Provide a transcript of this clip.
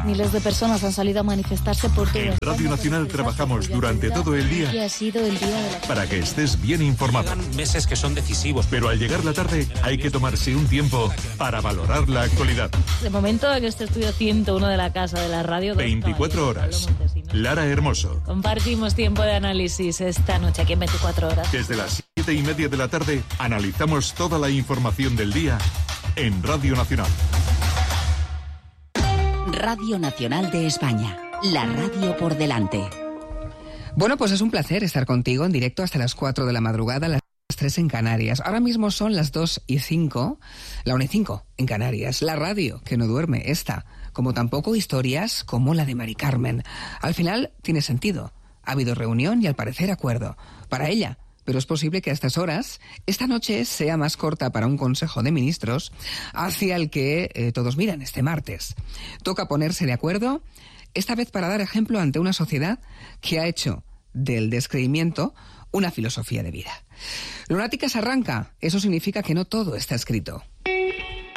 Miles de personas han salido a manifestarse por todo. En Radio Nacional trabajamos durante todo el día y ha sido el día de la... para que estés bien informado. Quedan meses que son decisivos. Pero al llegar la tarde hay que tomarse un tiempo para valorar la actualidad. De momento en este estudio 101 de la Casa de la Radio... 24 horas. Lara Hermoso. Compartimos tiempo de análisis esta noche aquí en 24 horas. Desde las 7:30 de la tarde analizamos toda la información del día en Radio Nacional. Radio Nacional de España, la radio por delante. Bueno, pues es un placer estar contigo en directo hasta las 4 de la madrugada, las 3 en Canarias. Ahora mismo son las 2:05, la 1:05 en Canarias. La radio que no duerme, esta, como tampoco historias como la de Mari Carmen. Al final tiene sentido. Ha habido reunión y al parecer acuerdo. Para ella. Pero es posible que a estas horas, esta noche sea más corta para un Consejo de Ministros hacia el que todos miran este martes. Toca ponerse de acuerdo, esta vez para dar ejemplo ante una sociedad que ha hecho del descreimiento una filosofía de vida. Lunáticas arranca, eso significa que no todo está escrito.